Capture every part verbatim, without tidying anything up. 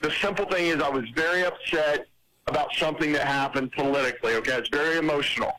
the simple thing is I was very upset about something that happened politically. Okay, it's very emotional,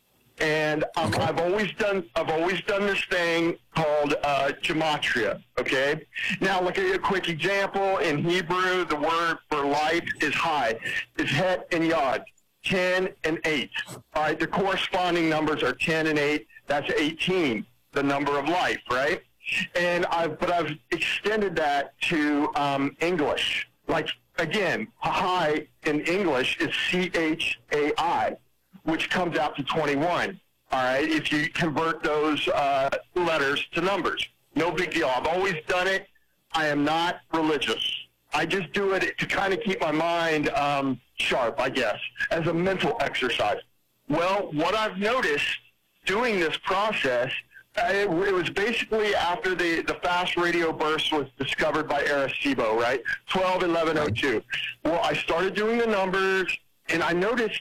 and um, Okay. I've always done I've always done this thing called uh, gematria. Okay, now look at a quick example. In Hebrew, the word for life is high. It's het and yod, ten and eight. All right, the corresponding numbers are ten and eight. That's eighteen, the number of life, right? And I've but I've extended that to um, English. Like again, high in English is C H A I, which comes out to twenty-one. All right, if you convert those uh, letters to numbers, no big deal. I've always done it. I am not religious. I just do it to kind of keep my mind um, sharp, I guess, as a mental exercise. Well, what I've noticed doing this process, uh, it, it was basically after the, the fast radio burst was discovered by Arecibo, right? twelve eleven oh two. Well, I started doing the numbers, and I noticed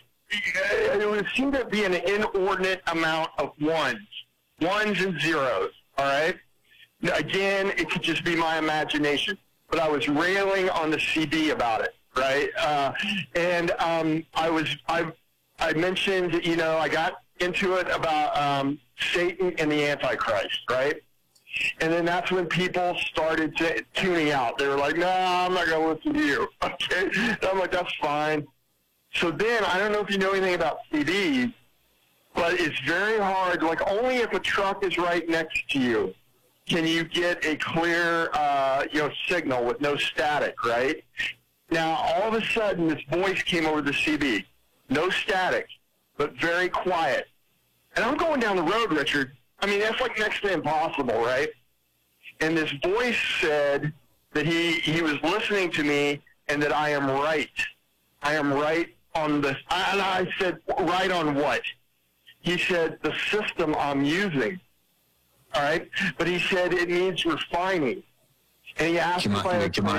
it would seem to be an inordinate amount of ones, ones and zeros, all right? Now, again, it could just be my imagination, but I was railing on the C B about it, right? Uh, and um, I was, I, I mentioned, you know, I got into it about um, Satan and the Antichrist, right? And then that's when people started to, tuning out. They were like, no, nah, I'm not going to listen to you, okay? And I'm like, that's fine. So then, I don't know if you know anything about C Ds, but it's very hard. Like, only if a truck is right next to you can you get a clear, uh, you know, signal with no static, right? Now, all of a sudden, this voice came over the C B. No static, but very quiet. And I'm going down the road, Richard. I mean, that's like next to impossible, right? And this voice said that he, he was listening to me and that I am right. I am right on the, and I said, right on what? He said, the system I'm using. All right? But he said it needs refining. And he asked Gema- if I Gema-